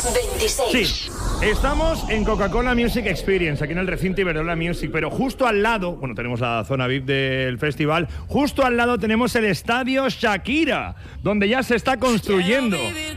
26. Sí, estamos en Coca-Cola Music Experience, aquí en el recinto Iberdrola Music, pero justo al lado, bueno, tenemos la zona VIP del festival, justo al lado tenemos el estadio Shakira, donde ya se está construyendo.